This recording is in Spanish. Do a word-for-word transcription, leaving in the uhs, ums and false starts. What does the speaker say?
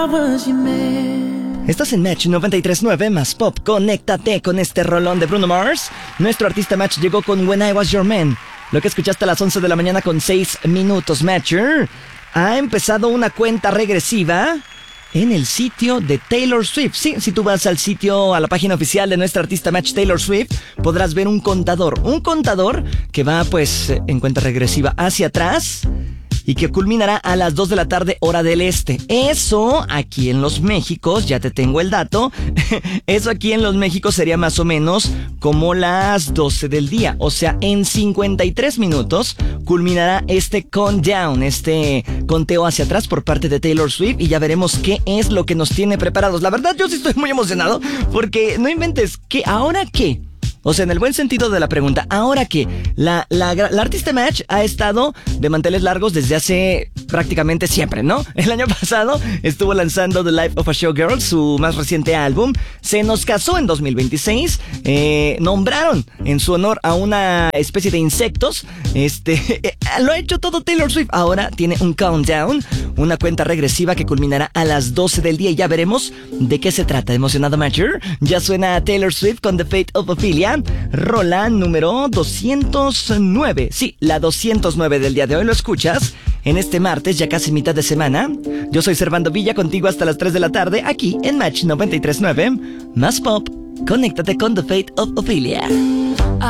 Estás en Match noventa y tres punto nueve más Pop. Conéctate con este rolón de Bruno Mars. Nuestro artista Match llegó con When I Was Your Man. Lo que escuchaste a las once de la mañana con seis minutos. Matcher ha empezado una cuenta regresiva en el sitio de Taylor Swift. Sí, si tú vas al sitio, a la página oficial de nuestra artista Match Taylor Swift, podrás ver un contador. Un contador que va pues en cuenta regresiva hacia atrás y que culminará a las dos de la tarde, hora del este. Eso aquí en Los Méxicos, ya te tengo el dato, eso aquí en Los Méxicos sería más o menos como las doce del día. O sea, en cincuenta y tres minutos culminará este countdown, este conteo hacia atrás por parte de Taylor Swift, y ya veremos qué es lo que nos tiene preparados. La verdad, yo sí estoy muy emocionado porque no inventes, ¿qué? ¿Ahora qué? O sea, en el buen sentido de la pregunta, ahora que la, la, la artista Match ha estado de manteles largos desde hace prácticamente siempre, ¿no? El año pasado estuvo lanzando The Life of a Showgirl, su más reciente álbum. Se nos casó en dos mil veintiséis. Eh, nombraron en su honor a una especie de insectos. Este, lo ha hecho todo Taylor Swift. Ahora tiene un countdown, una cuenta regresiva que culminará a las doce del día. Y ya veremos de qué se trata. ¿Emocionado, Matcher? Ya suena Taylor Swift con The Fate of Ophelia. Rola número doscientos nueve. Sí, la doscientos nueve del día de hoy. Lo escuchas en este martes, ya casi mitad de semana. Yo soy Servando Villa, contigo hasta las tres de la tarde, aquí en Match noventa y tres punto nueve. Más Pop. Conéctate con The Fate of Ophelia.